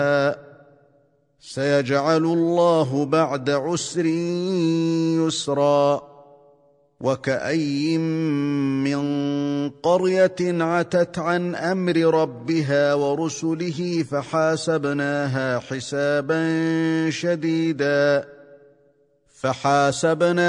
سيجعل الله بعد عسر يسرا. وكأي من قرية عتت عن أمر ربها ورسله فحاسبناها